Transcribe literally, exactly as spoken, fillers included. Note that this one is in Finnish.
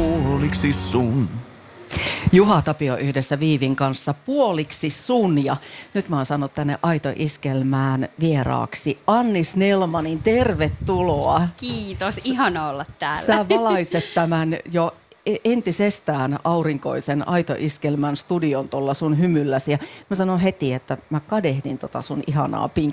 puoliksi sun. Juha Tapio yhdessä Viivin kanssa puoliksi sun, ja nyt mä oon saanut tänne Aito-iskelmään vieraaksi Anni Snellmanin. Tervetuloa. Kiitos, ihana olla täällä. Sä valaiset tämän jo entisestään aurinkoisen Aito-iskelmän studion tuolla sun hymylläsi, ja mä sanon heti, että mä kadehdin tota sun ihanaa